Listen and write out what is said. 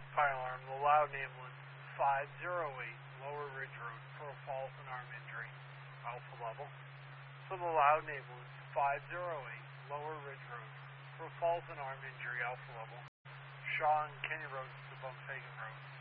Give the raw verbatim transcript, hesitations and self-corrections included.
Fire alarm, the Loudon ambulance, five zero eight, Lower Ridge Road, Pearl Falls and arm injury, alpha level. So the Loudon ambulance, five zero eight, Lower Ridge Road, Pearl Falls and arm injury, alpha level. Shaw and Kenny Road to Bumfagan Road.